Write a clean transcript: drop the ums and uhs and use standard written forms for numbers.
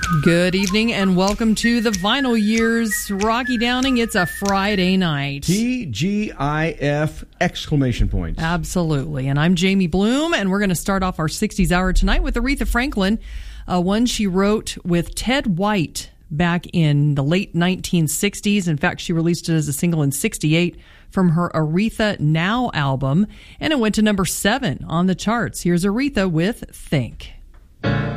Good evening and welcome to the Vinyl Years. Rocky Downing, it's a Friday night. TGIF exclamation points. Absolutely. And I'm Jamie Bloom, and we're going to start off our 60s hour tonight with Aretha Franklin, one she wrote with Ted White back in the late 1960s. In fact, she released it as a single in 68 from her Aretha Now album, and it went to number 7 on the charts. Here's Aretha with Think.